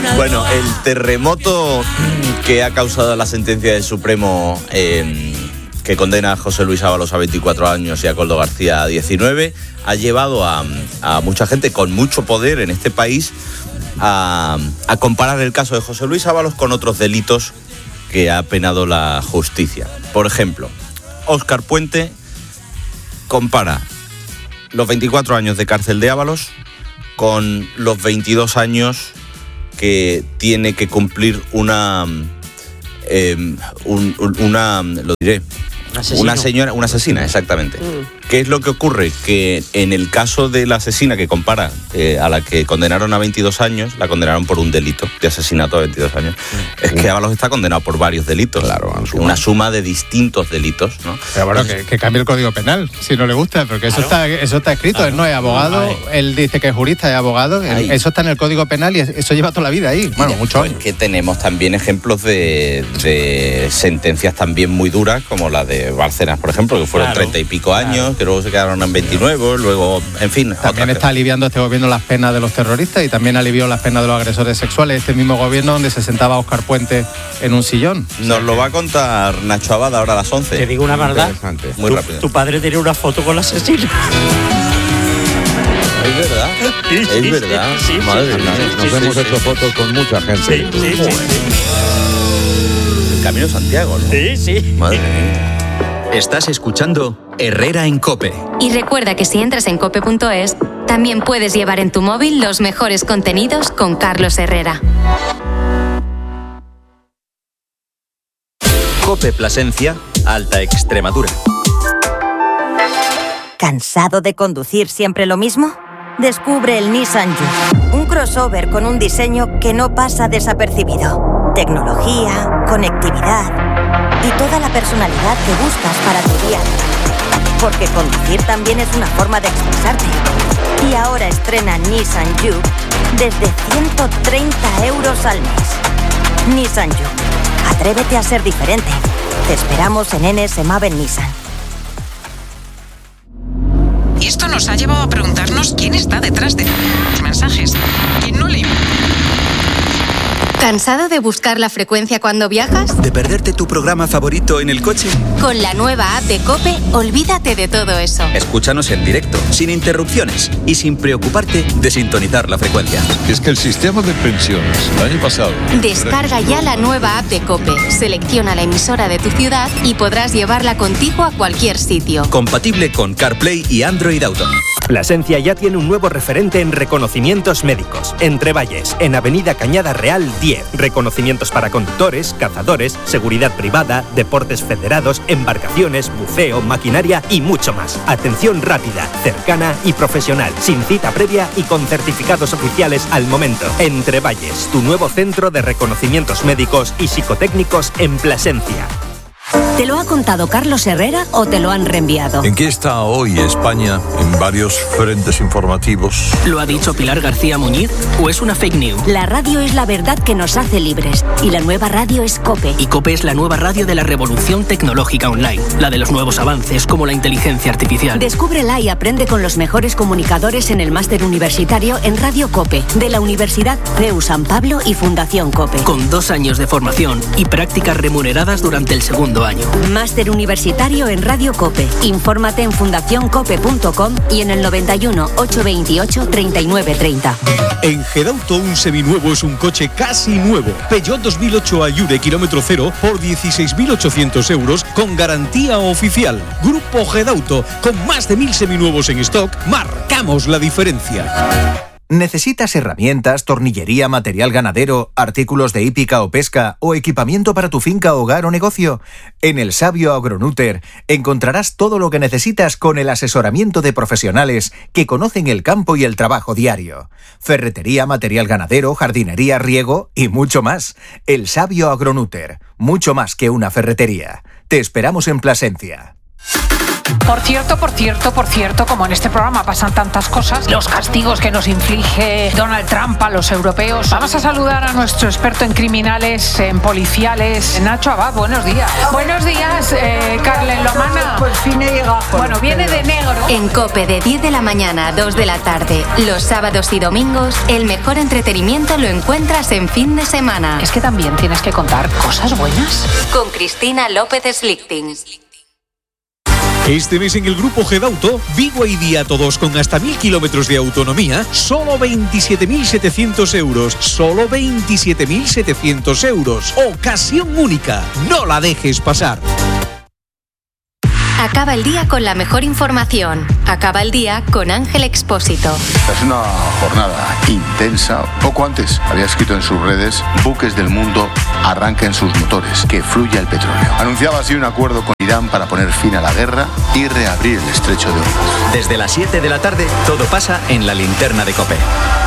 Bueno, el terremoto que ha causado la sentencia del Supremo que condena a José Luis Ábalos a 24 años y a Koldo García a 19 ha llevado a mucha gente con mucho poder en este país a comparar el caso de José Luis Ábalos con otros delitos que ha penado la justicia. Por ejemplo, Óscar Puente compara los 24 años de cárcel de Ábalos con los 22 años que tiene que cumplir una asesina, exactamente. ¿Qué es lo que ocurre? Que en el caso de la asesina que compara, a la que condenaron a 22 años, la condenaron por un delito de asesinato a 22 años. Es que Ábalos está condenado por varios delitos. Claro, una suma de distintos delitos, ¿no? Pero bueno, que cambie el Código Penal, si no le gusta, porque claro, eso está escrito. Claro. Él no es abogado, él dice que es jurista, es abogado. Eso está en el Código Penal y eso lleva toda la vida ahí. Bueno, muchos años. Que tenemos también ejemplos de sentencias también muy duras, como la de Bárcenas, por ejemplo, que fueron 30 y pico años, que luego se quedaron en 29, luego, en fin. También está aliviando este gobierno las penas de los terroristas y también alivió las penas de los agresores sexuales. Este mismo gobierno donde se sentaba Óscar Puente en un sillón. Nos lo va a contar Nacho Abada ahora a las 11. Te digo una verdad. Muy rápido. Tu padre tiene una foto con la asesina. Es verdad. Es verdad. Sí, madre mía. Nos hemos hecho fotos con mucha gente. Sí. El Camino de Santiago, ¿no? Sí. Madre mía. Estás escuchando Herrera en COPE. Y recuerda que si entras en cope.es, también puedes llevar en tu móvil los mejores contenidos con Carlos Herrera. COPE Plasencia, Alta Extremadura. ¿Cansado de conducir siempre lo mismo? Descubre el Nissan Juke, un crossover con un diseño que no pasa desapercibido. Tecnología, conectividad y toda la personalidad que buscas para tu día a día. Porque conducir también es una forma de expresarte. Y ahora estrena Nissan Juke desde 130 euros al mes. Nissan Juke. Atrévete a ser diferente. Te esperamos en NS Maven Nissan. Y esto nos ha llevado a preguntarnos quién está detrás de los mensajes. ¿Quién no le importa? ¿Cansado de buscar la frecuencia cuando viajas? ¿De perderte tu programa favorito en el coche? Con la nueva app de COPE, olvídate de todo eso. Escúchanos en directo, sin interrupciones y sin preocuparte de sintonizar la frecuencia. Es que el sistema de pensiones, el año pasado... Descarga ya la nueva app de COPE, selecciona la emisora de tu ciudad y podrás llevarla contigo a cualquier sitio. Compatible con CarPlay y Android Auto. Plasencia ya tiene un nuevo referente en reconocimientos médicos. Entrevalles, en Avenida Cañada Real 10. Reconocimientos para conductores, cazadores, seguridad privada, deportes federados, embarcaciones, buceo, maquinaria y mucho más. Atención rápida, cercana y profesional, sin cita previa y con certificados oficiales al momento. Entrevalles, tu nuevo centro de reconocimientos médicos y psicotécnicos en Plasencia. ¿Te lo ha contado Carlos Herrera o te lo han reenviado? ¿En qué está hoy España en varios frentes informativos? ¿Lo ha dicho Pilar García Muñiz o es una fake news? La radio es la verdad que nos hace libres y la nueva radio es COPE. Y COPE es la nueva radio de la revolución tecnológica online, la de los nuevos avances como la inteligencia artificial. Descúbrela y aprende con los mejores comunicadores en el máster universitario en Radio COPE de la Universidad CEU San Pablo y Fundación COPE. Con 2 años de formación y prácticas remuneradas durante el segundo año. Máster universitario en Radio COPE. Infórmate en fundacioncope.com y en el 91 828 3930. En Gedauto un seminuevo es un coche casi nuevo. Peugeot 2008 Ayure kilómetro cero por 16.800 euros con garantía oficial. Grupo Gedauto, con más de 1.000 seminuevos en stock, marcamos la diferencia. ¿Necesitas herramientas, tornillería, material ganadero, artículos de hípica o pesca o equipamiento para tu finca, hogar o negocio? En El Sabio Agronúter encontrarás todo lo que necesitas con el asesoramiento de profesionales que conocen el campo y el trabajo diario. Ferretería, material ganadero, jardinería, riego y mucho más. El Sabio Agronúter, mucho más que una ferretería. Te esperamos en Plasencia. Por cierto, como en este programa pasan tantas cosas, los castigos que nos inflige Donald Trump a los europeos. Vamos a saludar a nuestro experto en criminales, en policiales, Nacho Abad. Buenos días. Buenos días, Carlen Lomana. Por fin he llegado. Bueno, viene de negro. En COPE de 10 de la mañana a 2 de la tarde, los sábados y domingos, el mejor entretenimiento lo encuentras en fin de semana. Es que también tienes que contar cosas buenas. Con Cristina López Slichting. Este mes en el Grupo Gedauto, Vigo y Día Todos con hasta 1000 kilómetros de autonomía, solo 27.700 euros. Solo 27.700 euros. Ocasión única. No la dejes pasar. Acaba el día con la mejor información. Acaba el día con Ángel Expósito. Es una jornada intensa. Poco antes había escrito en sus redes: buques del mundo arranquen sus motores, que fluya el petróleo. Anunciaba así un acuerdo con Irán para poner fin a la guerra y reabrir el estrecho de Hormuz. Desde las 7 de la tarde, todo pasa en la linterna de COPE.